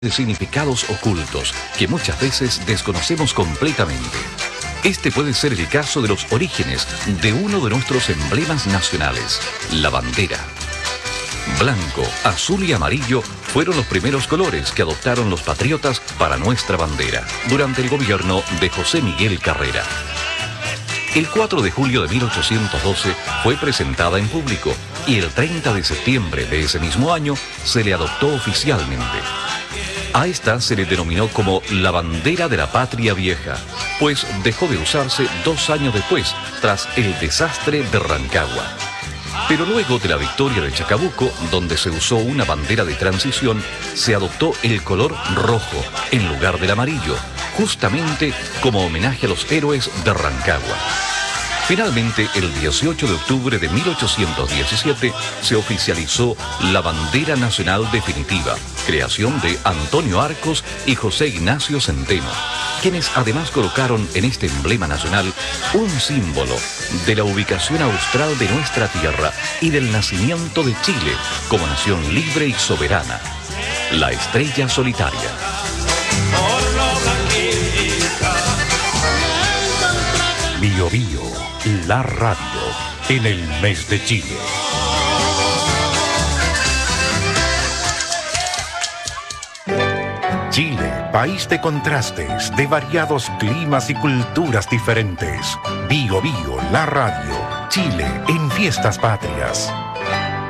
de significados ocultos que muchas veces desconocemos completamente. Este puede ser el caso de los orígenes de uno de nuestros emblemas nacionales, la bandera. Blanco, azul y amarillo fueron los primeros colores que adoptaron los patriotas para nuestra bandera durante el gobierno de José Miguel Carrera. El 4 de julio de 1812 fue presentada en público y el 30 de septiembre de ese mismo año se le adoptó oficialmente. A esta se le denominó como la bandera de la patria vieja, pues dejó de usarse 2 años después, tras el desastre de Rancagua. Pero luego de la victoria de Chacabuco, donde se usó una bandera de transición, se adoptó el color rojo en lugar del amarillo, justamente como homenaje a los héroes de Rancagua. Finalmente, el 18 de octubre de 1817 se oficializó la bandera nacional definitiva, creación de Antonio Arcos y José Ignacio Centeno, quienes además colocaron en este emblema nacional un símbolo de la ubicación austral de nuestra tierra y del nacimiento de Chile como nación libre y soberana, la estrella solitaria. Bío Bío, la radio en el mes de Chile. Chile, país de contrastes, de variados climas y culturas diferentes. Bío Bío, la radio. Chile en fiestas patrias.